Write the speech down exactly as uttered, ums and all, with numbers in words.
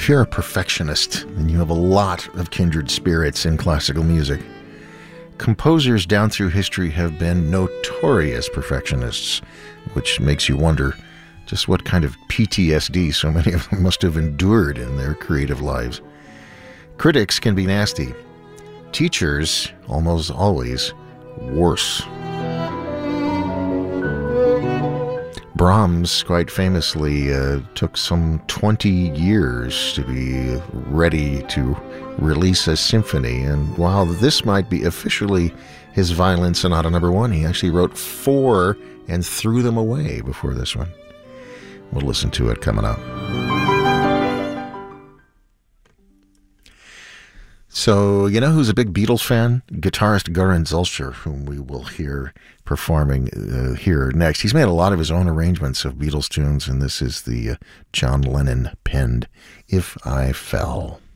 If you're a perfectionist, then you have a lot of kindred spirits in classical music. Composers down through history have been notorious perfectionists, which makes you wonder just what kind of P T S D so many of them must have endured in their creative lives. Critics can be nasty. Teachers, almost always, worse. Brahms, quite famously, uh, took some twenty years to be ready to release a symphony, and while this might be officially his Violin Sonata number one, he actually wrote four and threw them away before this one. We'll listen to it coming up. So, you know who's a big Beatles fan? Guitarist Göran Zülcher, whom we will hear performing uh, here next. He's made a lot of his own arrangements of Beatles tunes, and this is the uh, John Lennon penned If I Fell.